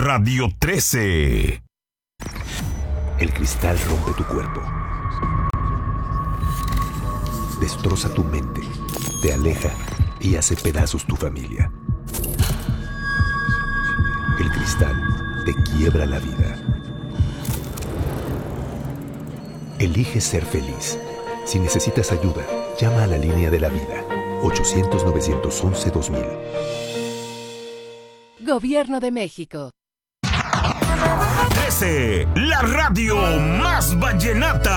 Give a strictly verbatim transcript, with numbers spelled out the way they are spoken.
Radio trece. El cristal rompe tu cuerpo. Destroza tu mente, te aleja y hace pedazos tu familia. El cristal te quiebra la vida. Elige ser feliz. Si necesitas ayuda, llama a la línea de la vida. ochocientos, novecientos once, dos mil. Gobierno de México. trece, la radio más vallenata.